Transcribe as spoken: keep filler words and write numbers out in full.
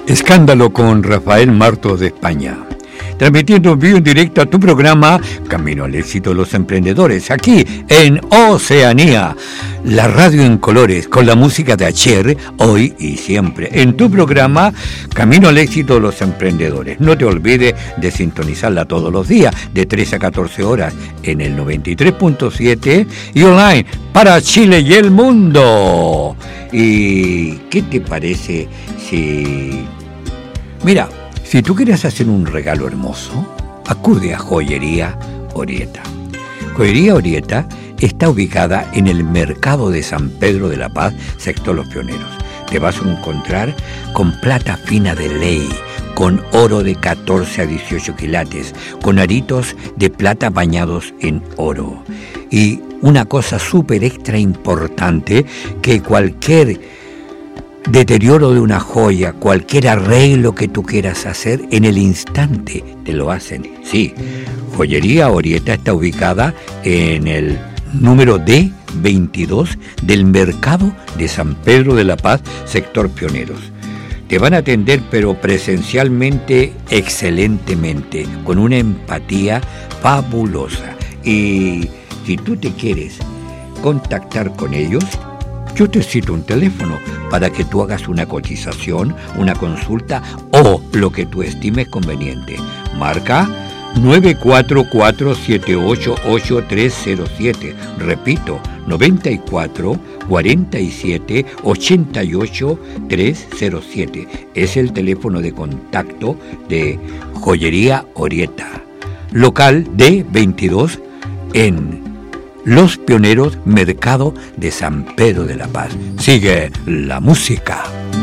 Escándalo con Rafael Martos de España. Transmitiendo en vivo en directo a tu programa Camino al Éxito de los Emprendedores, aquí en Oceanía, la radio en colores, con la música de ayer, hoy y siempre, en tu programa Camino al Éxito de los Emprendedores. No te olvides de sintonizarla todos los días, de trece a catorce horas, en el noventa y tres punto siete y online para Chile y el mundo. ¿Y qué te parece si... Mira, si tú quieres hacer un regalo hermoso, acude a Joyería Orieta. Joyería Orieta está ubicada en el mercado de San Pedro de la Paz, sector Los Pioneros. Te vas a encontrar con plata fina de ley, con oro de catorce a dieciocho quilates, con aritos de plata bañados en oro. Y una cosa súper extra importante, que cualquier deterioro de una joya, cualquier arreglo que tú quieras hacer, en el instante te lo hacen. Sí, Joyería Orieta está ubicada en el número D veintidós del mercado de San Pedro de la Paz, sector Pioneros. Te van a atender, pero presencialmente, excelentemente, con una empatía fabulosa. Y si tú te quieres contactar con ellos, yo te cito un teléfono para que tú hagas una cotización, una consulta o lo que tú estimes conveniente. Marca nueve cuatro cuatro siete ocho ocho tres cero siete. Repito, noventa y cuatro cuarenta y siete ochenta y ocho tres cero siete. Es el teléfono de contacto de Joyería Orieta. Local D veintidós en Los Pioneros, mercado de San Pedro de la Paz. Sigue la música.